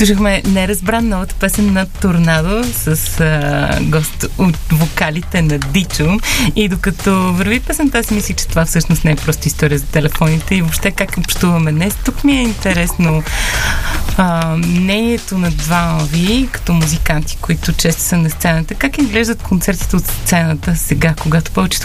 Слушахме неразбран новата песен на Торнадо с гост от вокалите на Дичо. И докато върви песента, си мисли, че това всъщност не е просто история за телефоните и въобще как общуваме днес. Тук ми е интересно мнението на двама ви, като музиканти, които често са на сцената. Как изглеждат концертите от сцената сега, когато повечето